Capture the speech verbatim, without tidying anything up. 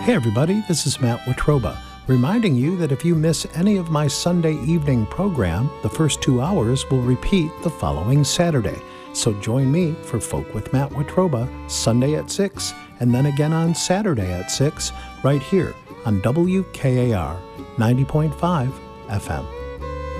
Hey everybody, this is Matt Watroba, reminding you that if you miss any of my Sunday evening program, the first two hours will repeat the following Saturday. So join me for Folk with Matt Watroba Sunday at six, and then again on Saturday at six, right here on W K A R ninety point five F M.